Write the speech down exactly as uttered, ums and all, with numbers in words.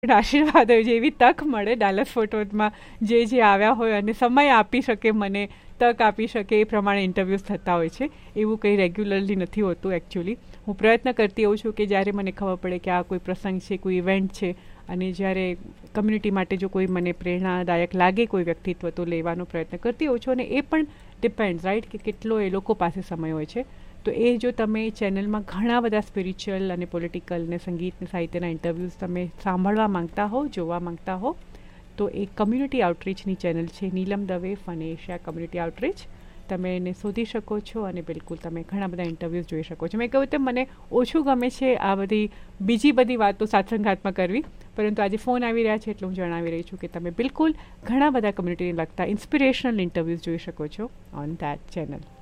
આશીર્વાદ હોય, જેવી તક મળે ડાલસ ફોર્ટ વર્થમાં જે જે આવ્યા હોય અને સમય આપી શકે, મને તક આપી શકે, એ પ્રમાણે ઇન્ટરવ્યૂઝ થતા હોય છે. એવું કંઈ રેગ્યુલરલી નથી હોતું એકચ્યુઅલી. હું પ્રયત્ન કરતી હોઉં છું કે જ્યારે મને ખબર પડે કે આ કોઈ પ્રસંગ છે, કોઈ ઇવેન્ટ છે, અને જ્યારે કમ્યુનિટી માટે જો કોઈ મને પ્રેરણાદાયક લાગે કોઈ વ્યક્તિત્વ, તો લેવાનો પ્રયત્ન કરતી હોઉં છું. અને એ પણ ડિપેન્ડ્સ રાઈટ કે કેટલો એ લોકો પાસે સમય હોય છે. તો એ જો તમે ચેનલમાં ઘણા બધા સ્પિરિચ્યુઅલ અને પોલિટિકલ ને સંગીત ને સાહિત્યના ઇન્ટરવ્યૂઝ તમે સાંભળવા માંગતા હો, જોવા માંગતા હો, તો એ કમ્યુનિટી આઉટરીચની ચેનલ છે, નીલમ Dave fun Asia community outreach. તમે એને શોધી શકો છો અને બિલકુલ તમે ઘણા બધા ઇન્ટરવ્યૂઝ જોઈ શકો છો. મેં કહ્યું તેમ મને ઓછું ગમે છે આ બધી બીજી બધી વાતો સાત્સંગાતમાં કરવી, પરંતુ આજે ફોન આવી રહ્યા છે એટલે હું જણાવી રહી છું કે તમે બિલકુલ ઘણા બધા કમ્યુનિટીને લગતા ઇન્સ્પિરેશનલ ઇન્ટરવ્યૂઝ જોઈ શકો છો ઓન ધેટ ચેનલ.